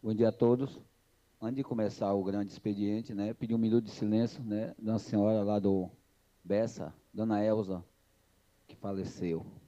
Bom dia a todos. Antes de começar o grande expediente, né, pedir um minuto de silêncio, né, da senhora lá do Bessa, Dona Elza, que faleceu.